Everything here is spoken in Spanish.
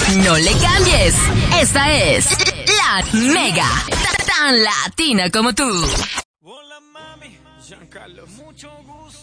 No le cambies. Esta es La Mega. Tan latina como tú. Hola mami, Giancarlo, mucho gusto.